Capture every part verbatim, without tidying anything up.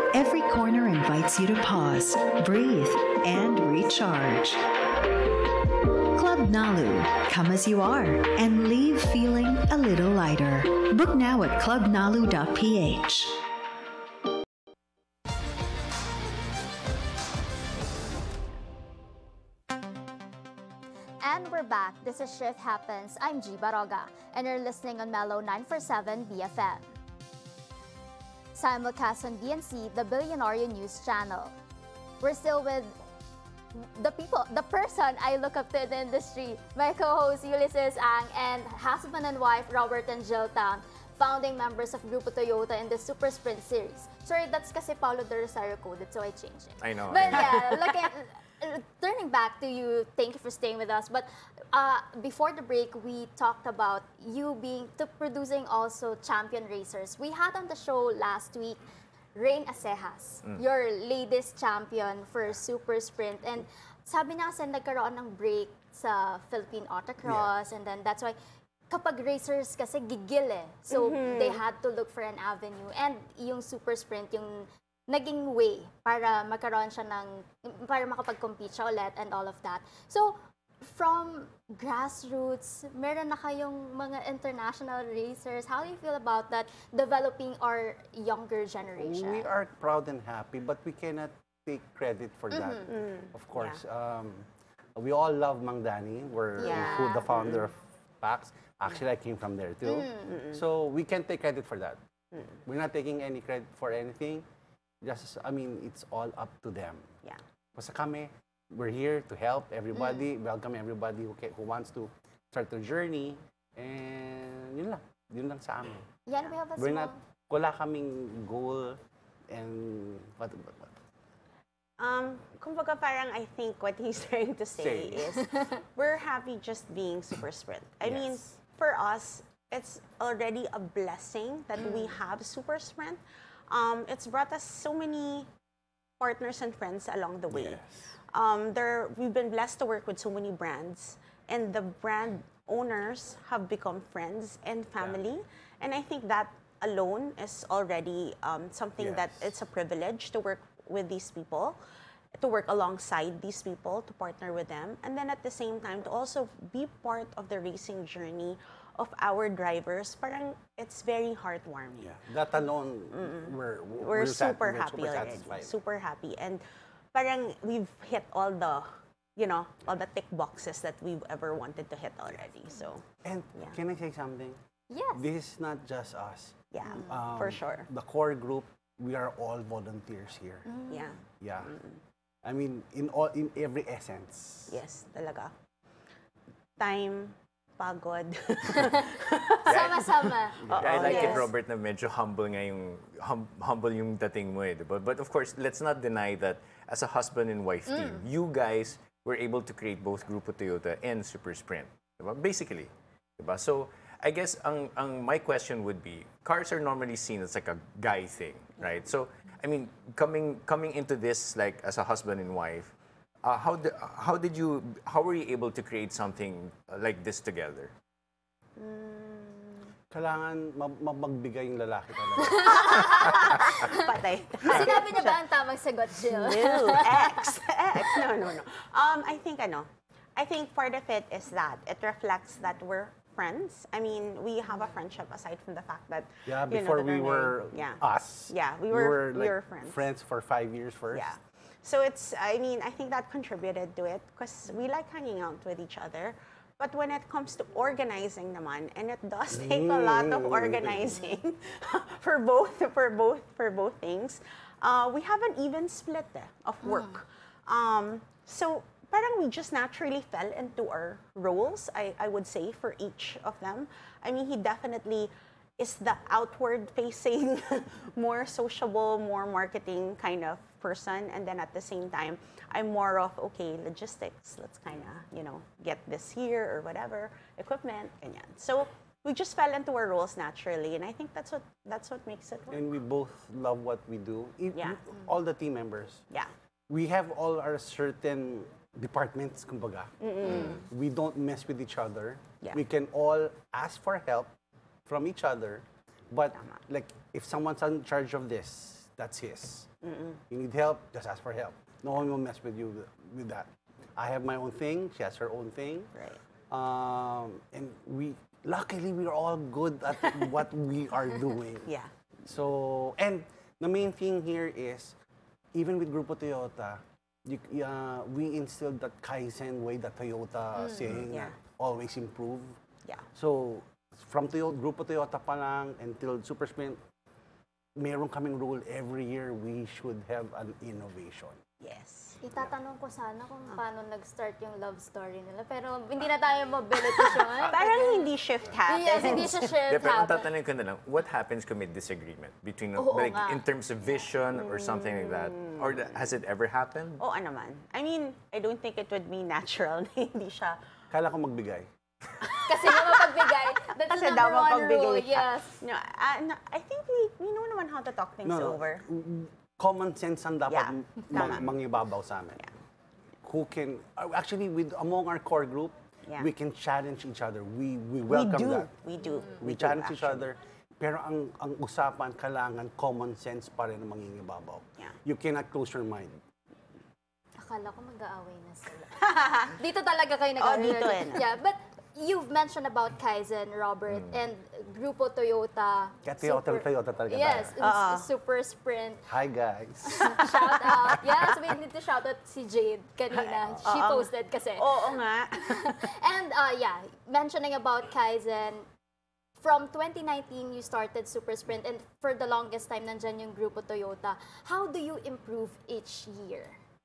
Every corner invites you to pause, breathe, and recharge. Club Nalu. Come as you are and leave feeling a little lighter. Book now at club nalu dot p h. And we're back. This is Shift Happens. I'm G. Baroga, and you're listening on Mellow nine forty-seven B F M. Simulcast on B N C, the Billionaire News Channel. We're still with the people, the person I look up to in the industry, my co-host Ulysses Ang, and husband and wife Robert and Jill Tam, founding members of Grupo Toyota in the Super Sprint Series. Sorry, that's kasi Paulo de Rosario coded, so I changed it. I know. But I know. yeah, look at, uh, turning back to you, thank you for staying with us. But uh, before the break, we talked about you being, to producing also champion racers. We had on the show last week, Rain Acejas, mm. your latest champion for Super Sprint. And sabi niya kasi nagkaroon ng break sa Philippine Autocross, yeah. and then that's why kapag racers kasi gigil eh. So mm-hmm. they had to look for an avenue. And yung Super Sprint, yung naging way para magkaroon siya ng, para makapag-compete siya ulit and all of that. So from grassroots, meron na kayong mga international racers. How do you feel about that, developing our younger generation? We are proud and happy, but we cannot take credit for that. Mm-hmm. Mm-hmm. Of course, yeah. um, we all love Mang Danny. We're yeah. who the founder of PAX. Actually, I came from there too. Mm-hmm. So we can't take credit for that. Mm-hmm. We're not taking any credit for anything. Just, I mean, it's all up to them. Yeah. Basta kami, we're here to help everybody, mm. welcome everybody who, who wants to start their journey, and yun lang, yun lang sa amin. Yeah, we have a we're small... not, wala kaming goal, and what, what, what? Um, kumbaga parang I think what he's trying to say, say. is, we're happy just being Super Sprint. I yes. mean, for us, it's already a blessing that mm. we have Super Sprint. Um, it's brought us so many partners and friends along the way. Yes. Um, there, we've been blessed to work with so many brands, and the brand owners have become friends and family. Yeah. And I think that alone is already um, something yes. that it's a privilege to work with these people, to work alongside these people, to partner with them, and then at the same time to also be part of the racing journey of our drivers. Parang it's very heartwarming. Yeah, that alone, mm-hmm. we're, we're, we're, super sat- happy we're super already. satisfied. Super happy. And parang we've hit all the, you know, all the tick boxes that we've ever wanted to hit already. So, and yeah. can I say something? Yes. This is not just us. Yeah, um, for sure. The core group, we are all volunteers here. Mm. Yeah. Yeah. Mm. I mean, in all, in every essence. Yes, talaga. Time, pagod. Sama-sama. Yeah, I like yes. it, Robert, na medyo humble nga yung, hum, humble yung dating mo eh, diba? But of course, let's not deny that as a husband and wife mm. team, you guys were able to create both Grupo Toyota and Super Sprint. Diba? Basically. Diba? So, I guess ang, ang my question would be, cars are normally seen as like a guy thing, right? So, I mean, coming coming into this like as a husband and wife, uh, how the, how did you how were you able to create something like this together? Mm. Kailangan ma- magbigay yung lalaki talaga. Patay. Sinabi na ba ang tamang sagot, Jill? No, X. X. No, no, no. Um, I think, ano, I think part of it is that it reflects that we're friends. I mean, we have a friendship aside from the fact that, yeah, you before know, we were yeah. us. Yeah, we we were, were, like, we were friends. friends for five years first. Yeah. So it's, I mean, I think that contributed to it because we like hanging out with each other. But when it comes to organizing naman, and it does take a lot of organizing for both, for both, for both things, uh, we have an even split eh, of work. Mm. Um, so parang we just naturally fell into our roles, I, I would say, for each of them. I mean, he definitely is the outward-facing, more sociable, more marketing kind of person. And then at the same time, I'm more of, okay, logistics. Let's kind of, you know, get this here or whatever, equipment, ganyan. So we just fell into our roles naturally. And I think that's what that's what makes it work. And we both love what we do. It, Yeah. All the team members. Yeah. We have all our certain departments, kumbaga. Mm. We don't mess with each other. Yeah. We can all ask for help from each other. But like, if someone's in charge of this, that's his. You need help, just ask for help. No one will mess with you with, with that. I have my own thing, she has her own thing. Right. Um, and we, luckily, we're all good at what we are doing. Yeah. So, and the main thing here is, even with Grupo Toyota, you, uh, we instilled that Kaizen way that Toyota saying, yeah. always improve. Yeah. So, from Toyota, Grupo Toyota pa lang until Super Sprint, meron kaming rule every year we should have an innovation. Yes. Itatanong ko sana kung paano nag-start yung love story nila. Pero hindi na tayo mobility siya. Parang hindi shift happens. Yes, hindi siya shift Yeah, pero ang happen. tatanungin ko na lang, what happens kung may disagreement between, Oo like, nga. in terms of vision or something like that? Or the- has it ever happened? Oo naman. I mean, I don't think it would be natural na hindi siya. Kala ko magbigay. Kasi nga mapagbigay. That's Kasi the daw number one mapagbigay rule. siya. Yes. No, uh, no, I think we, we know naman how to talk things over. Common sense ang dapat Yeah, mang, tama. mangibabaw sa amin. Who can, uh, actually, with among our core group, Yeah. we can challenge each other. We, we We welcome do. that. We do. We, do, challenge each actually. other. Pero ang, ang usapan, kailangan common sense pa rin ang mangingibabaw. Yeah. You cannot close your mind. Akala ko mag-aaway na sila. dito talaga kayo Oh, nag-aaway. dito eh. Yeah, but you've mentioned about Kaizen, Robert, and Grupo Toyota. Kaya Toyota, Toyota talaga Yes, tayo. and s- Super Sprint. Hi, guys. Shout out. Yes, we need to shout out si Jade kanina. She Oo. posted kasi. Oo nga. And uh, yeah, mentioning about Kaizen, from twenty nineteen, you started Super Sprint, and for the longest time, nandyan yung Grupo Toyota. How do you improve each year?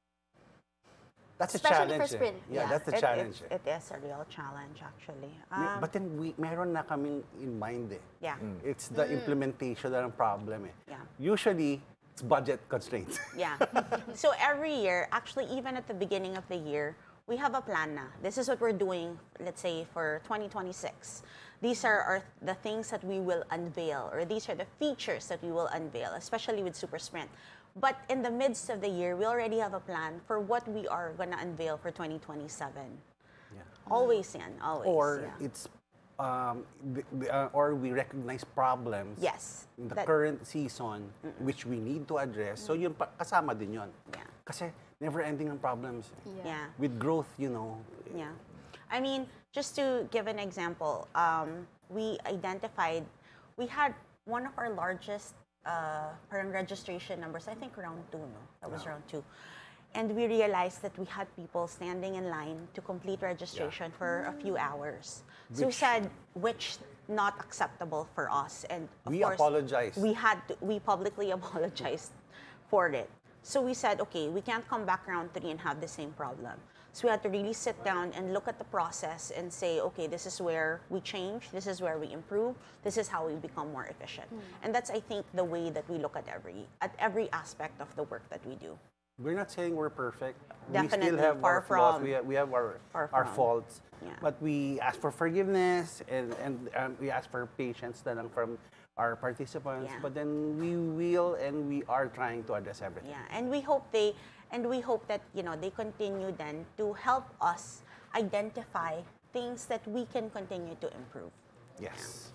That's a Especially challenge. for eh. sprint. Yeah, Yeah. that's the It- challenge. It, eh. it is a real challenge, actually. Me- Um, But then, we, meron na kaming in mind eh. yeah. It's the implementation na ang problem eh. Yeah. Usually, it's budget constraints. Yeah. So every year, actually, even at the beginning of the year, we have a plan na. This is what we're doing, let's say, for twenty twenty-six. These are, are the things that we will unveil, or these are the features that we will unveil, especially with Super Sprint. But in the midst of the year, we already have a plan for what we are gonna unveil for twenty twenty-seven. Yeah. Always yan, always. Or yeah. it's um, the, the, uh, or we recognize problems Yes. in the That- current season which we need to address. So yun pa, kasama din yun. Yeah. Kasi never ending ang problems. eh. Yeah. With growth, you know. Yeah. I mean, just to give an example, um, we identified, we had one of our largest uh, parang registration numbers, I think round two, no? That was round two. And we realized that we had people standing in line to complete registration for a few hours. So we Which- said, which not acceptable for us. And of We course, apologized. we had to, we publicly apologized for it. So we said, okay, we can't come back round three and have the same problem. So we had to really sit down and look at the process and say, okay, this is where we change, this is where we improve, this is how we become more efficient. And that's, I think, the way that we look at every at every aspect of the work that we do. We're not saying we're perfect. we Definitely, still have far our flaws. from. We have, we have our, Far our from. faults. Yeah. But we ask for forgiveness and, and um, we ask for patience na lang from our participants. Yeah. But then we will and we are trying to address everything. Yeah, and we hope they and we hope that you know they continue then to help us identify things that we can continue to improve. Yes.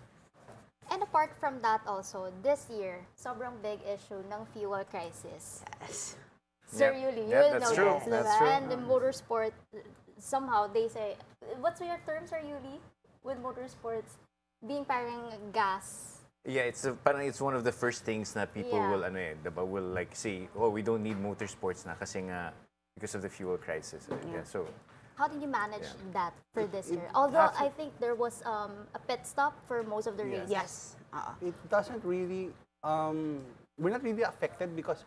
And apart from that also, this year, sobrang big issue ng fuel crisis. Yes. Sir Yep. Yuli, you Yep, will that's know true. this, That's diba? true. And the motorsport, somehow they say, what's your term, Sir Yuli, with motorsports? Being parang gas. Yeah, it's a, parang it's one of the first things na people Yeah. will ano eh, diba, will like say, oh, we don't need motorsports na kasi nga because of the fuel crisis. Yeah, so How did you manage Yeah. that for this It- year? it Although hasn't- I think there was um, a pit stop for most of the Yeah. races. Yes. Uh, It doesn't really, um, we're not really affected because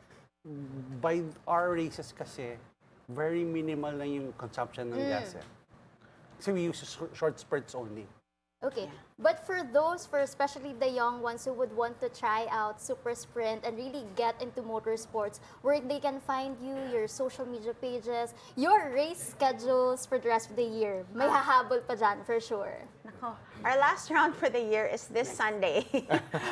by our races kasi, very minimal na yung consumption ng gas eh. Kasi we use shor- short spurts only. Okay, but for those, for especially the young ones who would want to try out Super Sprint and really get into motorsports, where they can find you, your social media pages, your race schedules for the rest of the year. May hahabol pa dyan, for sure. nako. Our last round for the year is this Sunday,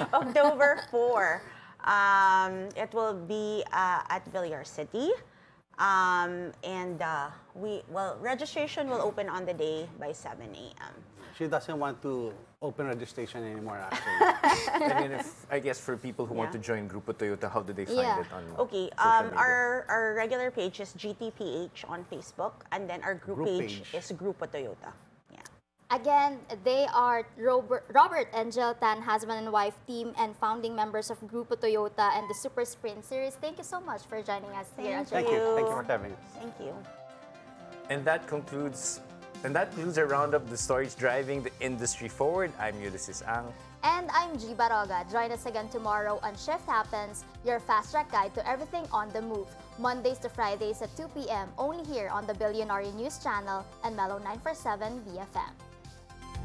October fourth. Um, it will be uh, at Villar City. Um, and uh, we, well, registration will open on the day by seven a m She doesn't want to open registration anymore, actually. I mean, if, I guess for people who want Yeah. to join Grupo Toyota, how do they find Yeah. it on Okay, social um, media? our, our regular page is G T P H on Facebook, and then our group, Group page, page. is Grupo Toyota. Yeah. Again, they are Robert, Robert and Jill Tan, husband and wife team, and founding members of Grupo Toyota and the Super Sprint Series. Thank you so much for joining us here. Thank Thank you. Thank you for having us. Thank you. And that concludes and that concludes a roundup of the stories driving the industry forward. I'm Ulysses Ang. And I'm G. Baroga. Join us again tomorrow on Shift Happens, your fast track guide to everything on the move. Mondays to Fridays at two p m only here on the Billionaire News Channel and Mellow nine four seven B F M.